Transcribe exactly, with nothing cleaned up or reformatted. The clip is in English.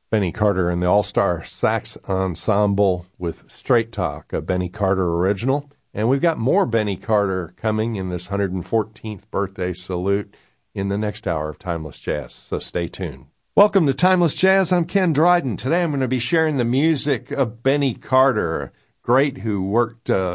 Benny Carter and the All-Star Sax Ensemble with Straight Talk, a Benny Carter original. And we've got more Benny Carter coming in this one hundred fourteenth birthday salute in the next hour of Timeless Jazz, so stay tuned. Welcome to Timeless Jazz. I'm Ken Dryden. Today I'm going to be sharing the music of Benny Carter, great who worked uh,